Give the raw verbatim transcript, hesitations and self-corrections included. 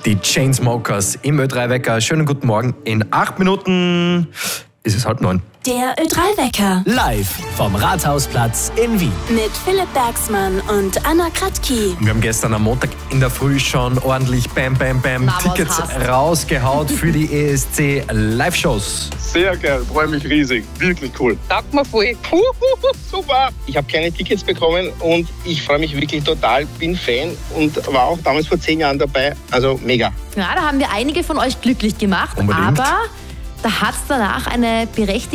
Die Chainsmokers im Ö drei Wecker. Schönen guten Morgen. In acht Minuten ist es halb neun. Der Ö drei Wecker. Live vom Rathausplatz in Wien. Mit Philipp Bergsmann und Anna Kratky. Wir haben gestern am Montag in der Früh schon ordentlich Bam Bam Bam Na, was Tickets hast? rausgehaut für die E S C Live-Shows. Sehr geil, freue mich riesig. Wirklich cool. Taugt mir voll. Super. Ich habe keine Tickets bekommen und ich freue mich wirklich total, bin Fan und war auch damals vor zehn Jahren dabei. Also mega. Ja, da haben wir einige von euch glücklich gemacht, Unbedingt. aber da hat es danach eine berechtigte